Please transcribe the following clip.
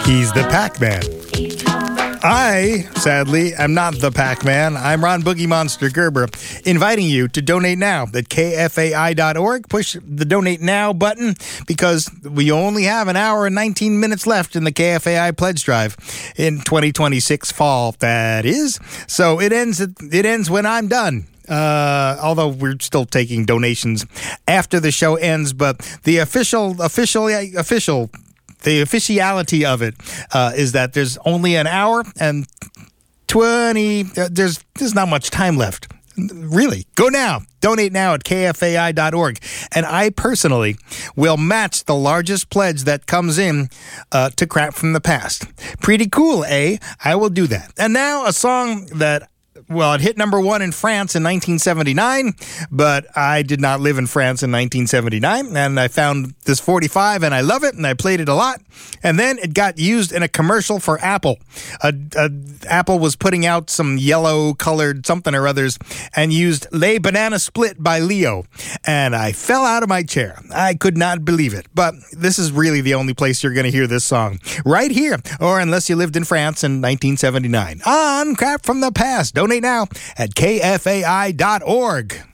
He's the Pac-Man. I, sadly, am not the Pac-Man. I'm Ron Boogie Monster Gerber, inviting you to donate now at kfai.org. Push the Donate Now button because we only have an hour and 19 minutes left in the KFAI Pledge Drive in 2026 fall, that is. So it ends when I'm done. Although we're still taking donations after the show ends, but the the officiality of it is that there's only an hour and 20. There's not much time left. Really, go now. Donate now at kfai.org. And I personally will match the largest pledge that comes in to Crap from the Past. Pretty cool, eh? I will do that. And now a song that, well, it hit number one in France in 1979, but I did not live in France in 1979, and I found this 45, and I love it, and I played it a lot, and then it got used in a commercial for Apple. Apple was putting out some yellow-colored something or others, and used Les Banana Split by Leo, and I fell out of my chair. I could not believe it, but this is really the only place you're going to hear this song. Right here, or unless you lived in France in 1979. On Crap from the Past. Donate now at kfai.org.